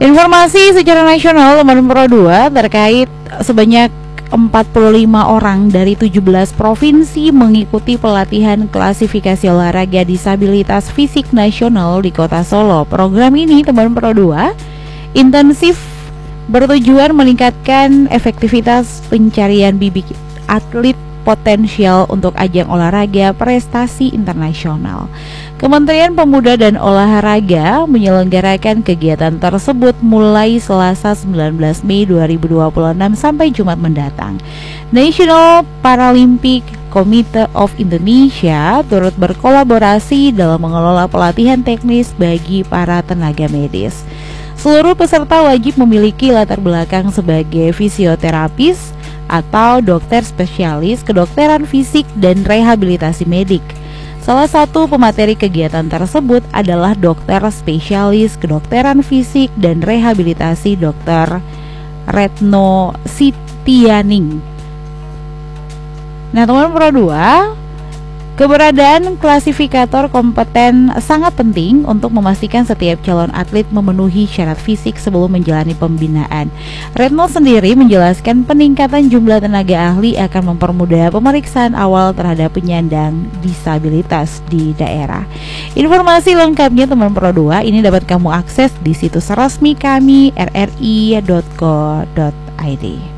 Informasi secara nasional teman Pro 2 terkait sebanyak 45 orang dari 17 provinsi mengikuti pelatihan klasifikasi olahraga disabilitas fisik nasional di Kota Solo. Program ini teman Pro 2 intensif bertujuan meningkatkan efektivitas pencarian bibit atlet potensial untuk ajang olahraga prestasi internasional. Kementerian Pemuda dan Olahraga menyelenggarakan kegiatan tersebut mulai Selasa 19 Mei 2026 sampai Jumat mendatang. National Paralympic Committee of Indonesia turut berkolaborasi dalam mengelola pelatihan teknis bagi para tenaga medis. Seluruh peserta wajib memiliki latar belakang sebagai fisioterapis atau dokter spesialis kedokteran fisik dan rehabilitasi medik. Salah satu pemateri kegiatan tersebut adalah dokter spesialis kedokteran fisik dan rehabilitasi Dr. Retno Sitianing. Nah, teman Pro 2, keberadaan klasifikator kompeten sangat penting untuk memastikan setiap calon atlet memenuhi syarat fisik sebelum menjalani pembinaan. Retno sendiri menjelaskan peningkatan jumlah tenaga ahli akan mempermudah pemeriksaan awal terhadap penyandang disabilitas di daerah. Informasi lengkapnya teman Pro 2 ini dapat kamu akses di situs resmi kami rri.co.id.